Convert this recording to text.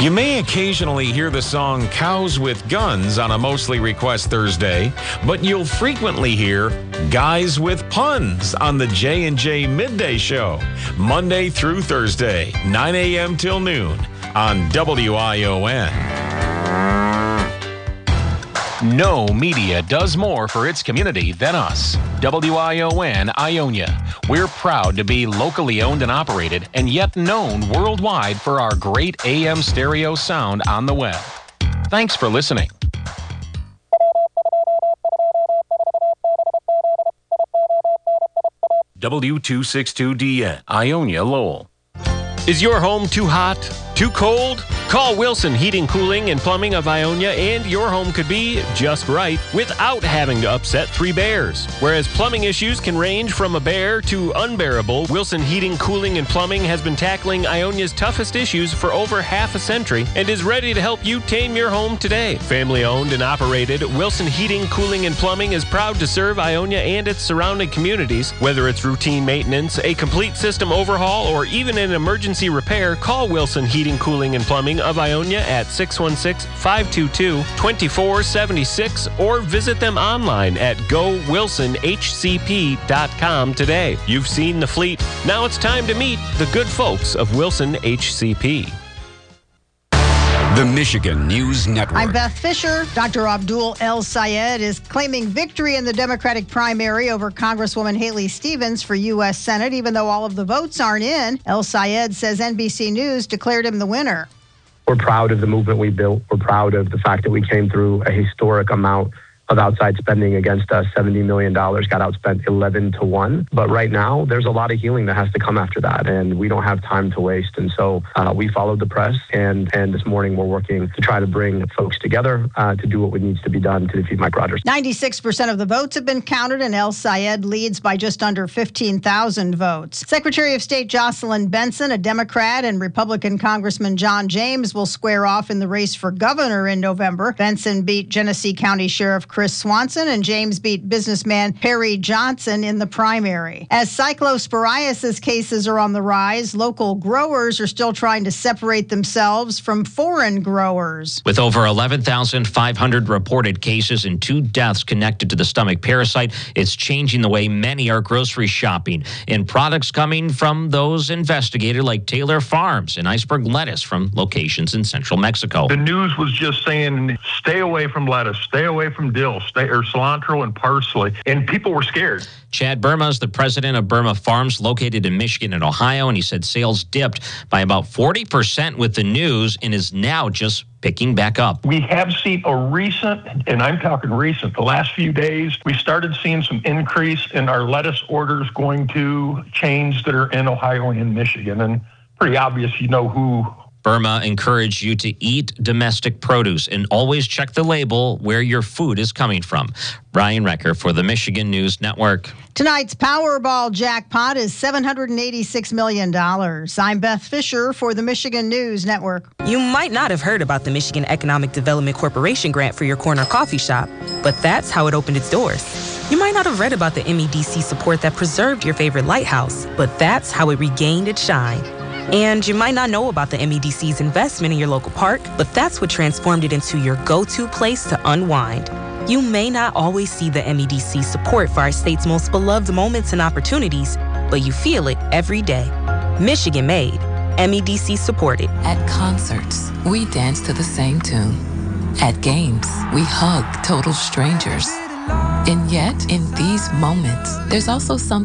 You may occasionally hear the song Cows with Guns on a Mostly Request Thursday, but you'll frequently hear Guys with Puns on the J&J Midday Show, Monday through Thursday, 9 a.m. till noon on WION. No media does more for its community than us. WION Ionia. We're proud to be locally owned and operated, and yet known worldwide for our great AM stereo sound on the web. Thanks for listening. W262DN, Ionia, Lowell. Is your home too hot? Too cold? Call Wilson Heating, Cooling, and Plumbing of Ionia, and your home could be just right without having to upset three bears. Whereas plumbing issues can range from a bear to unbearable, Wilson Heating, Cooling, and Plumbing has been tackling Ionia's toughest issues for over half a century and is ready to help you tame your home today. Family owned and operated, Wilson Heating, Cooling, and Plumbing is proud to serve Ionia and its surrounding communities. Whether it's routine maintenance, a complete system overhaul, or even an emergency repair, call Wilson Heating, Cooling, and Plumbing of Ionia at 616-522-2476 or visit them online at gowilsonhcp.com today. You've seen the fleet. Now it's time to meet the good folks of Wilson HCP. The Michigan News Network. I'm Beth Fisher. Dr. Abdul El Sayed is claiming victory in the Democratic primary over Congresswoman Haley Stevens for U.S. Senate, even though all of the votes aren't in. El Sayed says NBC News declared him the winner. We're proud of the movement we built. We're proud of the fact that we came through a historic amount of outside spending against us. $70 million got outspent 11-1. But right now, there's a lot of healing that has to come after that, and we don't have time to waste. And so we followed the press, and this morning we're working to try to bring folks together to do what needs to be done to defeat Mike Rogers. 96% of the votes have been counted, and El Sayed leads by just under 15,000 votes. Secretary of State Jocelyn Benson, a Democrat, and Republican Congressman John James will square off in the race for governor in November. Benson beat Genesee County Sheriff Chris Swanson, and James beat businessman Perry Johnson in the primary. As cyclosporiasis cases are on the rise, local growers are still trying to separate themselves from foreign growers. With over 11,500 reported cases and 2 deaths connected to the stomach parasite, it's changing the way many are grocery shopping. And products coming from those investigated, like Taylor Farms and iceberg lettuce from locations in central Mexico. The news was just saying, stay away from lettuce, stay away from dill, or cilantro and parsley, and people were scared. Chad Burma is the president of Burma Farms, located in Michigan and Ohio, and he said sales dipped by about 40% with the news and is now just picking back up. We have seen a recent, and I'm talking recent, the last few days, we started seeing some increase in our lettuce orders going to chains that are in Ohio and Michigan, and pretty obvious you know who. Burma encouraged you to eat domestic produce and always check the label where your food is coming from. Brian Recker for the Michigan News Network. Tonight's Powerball jackpot is $786 million. I'm Beth Fisher for the Michigan News Network. You might not have heard about the Michigan Economic Development Corporation grant for your corner coffee shop, but that's how it opened its doors. You might not have read about the MEDC support that preserved your favorite lighthouse, but that's how it regained its shine. And you might not know about the MEDC's investment in your local park, but that's what transformed it into your go-to place to unwind. You may not always see the MEDC support for our state's most beloved moments and opportunities, but you feel it every day. Michigan made, MEDC supported. At concerts, we dance to the same tune. At games, we hug total strangers. And yet, in these moments, there's also something